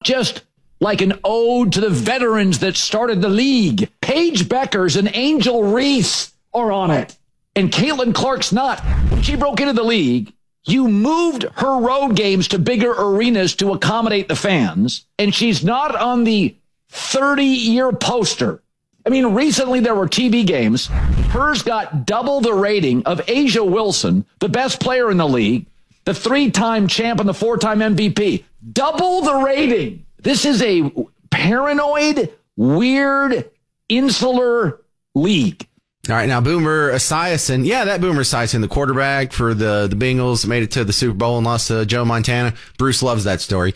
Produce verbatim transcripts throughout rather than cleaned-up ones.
just like an ode to the veterans that started the league. Paige Beckers and Angel Reese are on it. And Caitlin Clark's not. When she broke into the league, you moved her road games to bigger arenas to accommodate the fans. And she's not on the thirty-year poster. I mean, recently there were T V games. Hers got double the rating of Asia Wilson, the best player in the league, the three-time champ and the four-time M V P. Double the rating. This is a paranoid, weird, insular league. All right, now Boomer Esiason. Yeah, that Boomer Esiason, the quarterback for the, the Bengals, made it to the Super Bowl and lost to Joe Montana. Bruce loves that story.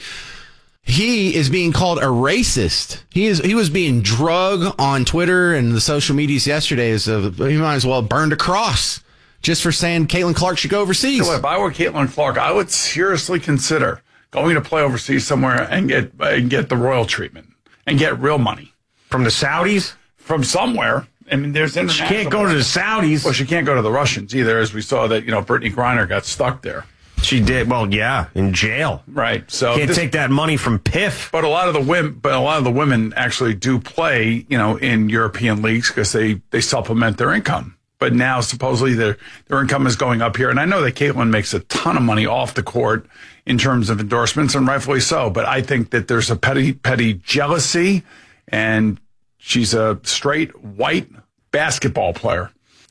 He is being called a racist. He is. He was being drug on Twitter and the social medias yesterday as a, he might as well have burned a cross just for saying Caitlin Clark should go overseas. So if I were Caitlin Clark, I would seriously consider going to play overseas somewhere and get and get the royal treatment and get real money from the Saudis, from somewhere. I mean, there's international. She can't go to the Saudis. Well, she can't go to the Russians either, as we saw that, you know, Brittany Griner got stuck there. She did. Well, yeah, in jail. Right. So can't this, take that money from P I F. But a lot of the women, but a lot of the women actually do play, you know, in European leagues because they, they supplement their income. But now supposedly their their income is going up here, and I know that Caitlin makes a ton of money off the court in terms of endorsements, and rightfully so. But I think that there's a petty petty jealousy, and she's a straight white basketball player.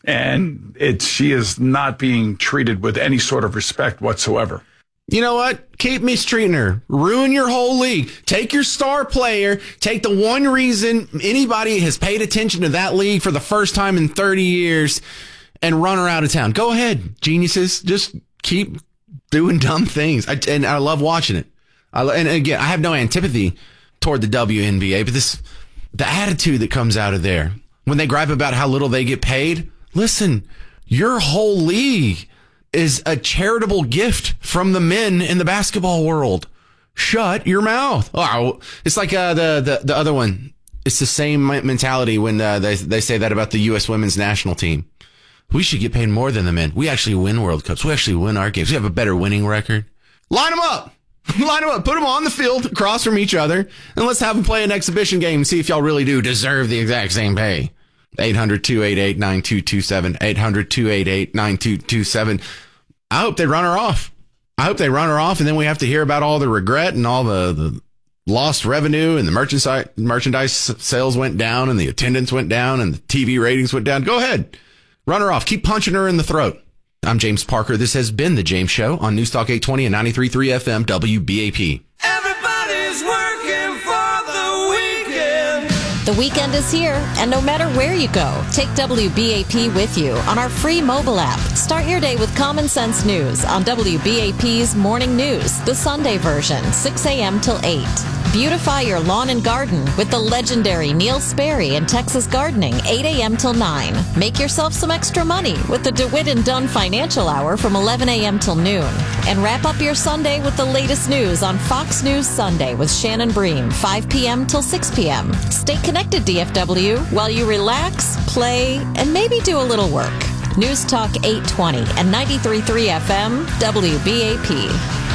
And it's she is not being treated with any sort of respect whatsoever. You know what? Keep mistreating her. Ruin your whole league. Take your star player. Take the one reason anybody has paid attention to that league for the first time in thirty years and run her out of town. Go ahead, geniuses. Just keep doing dumb things. I, and I love watching it. I, and again, I have no antipathy toward the W N B A, but this the attitude that comes out of there when they gripe about how little they get paid. Listen, your whole league is a charitable gift from the men in the basketball world. Shut your mouth. Oh, it's like uh, the, the the other one. It's the same mentality when uh, they they say that about the U S women's national team. We should get paid more than the men. We actually win World Cups. We actually win our games. We have a better winning record. Line them up. Line them up. Put them on the field across from each other, and let's have them play an exhibition game and see if y'all really do deserve the exact same pay. eight hundred, two eight eight, nine two two seven. eight hundred, two eight eight, nine two two seven. I hope they run her off. I hope they run her off, and then we have to hear about all the regret and all the, the lost revenue, and the merchandise merchandise sales went down, and the attendance went down, and the T V ratings went down. Go ahead. Run her off. Keep punching her in the throat. I'm James Parker. This has been The James Show on Newstalk eight twenty and ninety-three point three F M W B A P. Everybody's working for the weekend. The weekend is here, and no matter where you go, take W B A P with you on our free mobile app. Start your day with common sense news on W B A P's Morning News, the Sunday version, six a.m. till eight. Beautify your lawn and garden with the legendary Neil Sperry and Texas Gardening, eight a.m. till nine. Make yourself some extra money with the DeWitt and Dunn Financial Hour from eleven a.m. till noon. And wrap up your Sunday with the latest news on Fox News Sunday with Shannon Bream, five p.m. till six p.m. Stay connected, D F W, while you relax, play, and maybe do a little work. News Talk eight twenty and ninety-three point three F M, W B A P.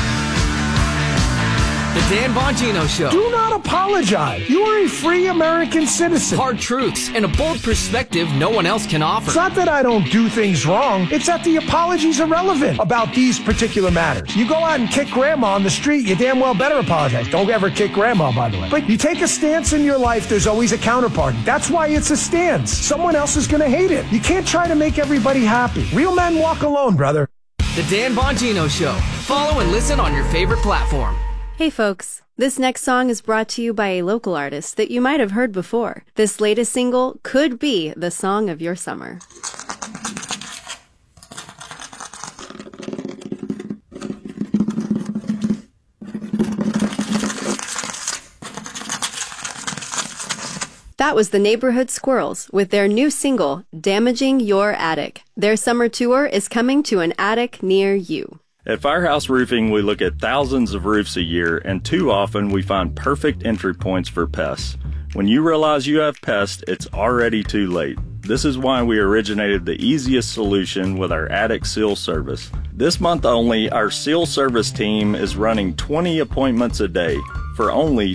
The Dan Bongino Show. Do not apologize. You are a free American citizen. Hard truths and a bold perspective no one else can offer. It's not that I don't do things wrong. It's that the apologies are relevant about these particular matters. You go out and kick grandma on the street, you damn well better apologize. Don't ever kick grandma, by the way. But you take a stance in your life, there's always a counterparty. That's why it's a stance. Someone else is going to hate it. You can't try to make everybody happy. Real men walk alone, brother. The Dan Bongino Show. Follow and listen on your favorite platform. Hey folks, this next song is brought to you by a local artist that you might have heard before. This latest single could be the song of your summer. That was the Neighborhood Squirrels with their new single, Damaging Your Attic. Their summer tour is coming to an attic near you. At Firehouse Roofing, we look at thousands of roofs a year, and too often we find perfect entry points for pests. When you realize you have pests, it's already too late. This is why we originated the easiest solution with our attic seal service. This month only, our seal service team is running twenty appointments a day for only